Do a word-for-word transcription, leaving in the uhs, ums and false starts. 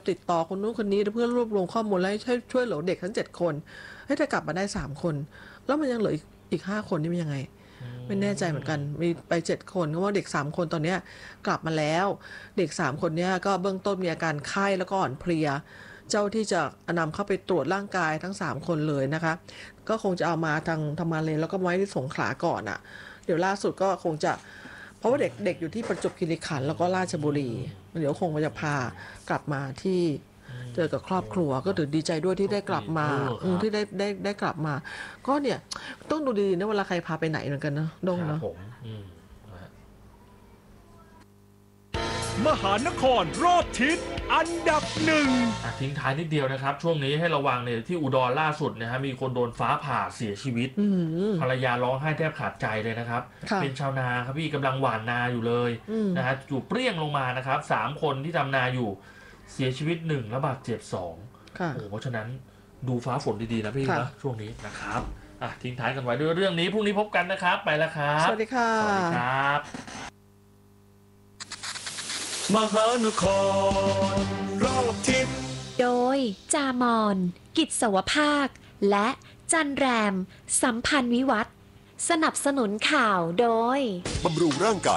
ติดต่อคนนู้นคนนี้เพื่อรวบรวมข้อมูลและให้ช่วยเหลือเด็กทั้งเจ็ดคนให้ถ้ากลับมาได้สามคนแล้วมันยังเหลืออีกห้าคนนี่มันยังไงไม่แน่ใจเหมือนกันมีไปเจ็ดคนเพราะว่าเด็กสามคนตอนนี้กลับมาแล้วเด็กสามคนนี้ก็เบื้องต้นมีอาการไข้แล้วก็อ่อนเพลียเจ้าที่จะนำเข้าไปตรวจร่างกายทั้งสามคนเลยนะคะก็คงจะเอามาทางธรรมาเลแล้วก็ไว้ที่สงขลาก่อนอ่ะเดี๋ยวล่าสุดก็คงจะเพราะว่าเด็กเด็กอยู่ที่ประจวบคีรีขันธ์แล้วก็ราชบุรีเดี๋ยวคงจะพากลับมาที่เจอกับครอบครัวก็ถือดีใจด้วยที่ได้กลับมาที่ได้ได้ได้กลับมาก็เนี่ยต้องดูดีๆนะเวลาใครพาไปไหนเหมือนกันนะดงเนาะมหานครรอบทิศอันดับหนึ่งทิ้งท้ายนิดเดียวนะครับช่วงนี้ให้ระวังเนี่ยที่อุดรล่าสุดนะฮะมีคนโดนฟ้าผ่าเสียชีวิตภรรยาร้องไห้แทบขาดใจเลยนะครับเป็นชาวนาครับพี่กำลังหว่านนาอยู่เลยนะฮะอยู่เปรี้ยงลงมานะครับสามคนที่ทำนาอยู่เสียชีวิตหนึ่งและบาดเจ็บสองโอ้เพราะฉะนั้นดูฟ้าฝนดีๆนะพี่นะช่วงนี้นะครับอ่ะทิ้งท้ายกันไว้ด้วยเรื่องนี้พรุ่งนี้พบกันนะครับไปแล้วครับสวัสดีค่ะสวัสดีครับมหานครรอบทิศโดยจามอนกิจสวภาคและจันแรมสัมพันธ์วิวัฒน์สนับสนุนข่าวโดยบำรุงร่างกาย